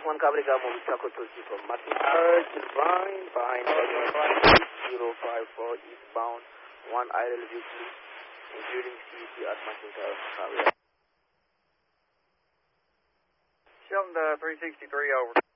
1 Cabrica, Mobile Chaco to from Martin Divine behind 054 eastbound, 1 idle vehicle, including CET at Martin Cabrica. Shelton 363 over.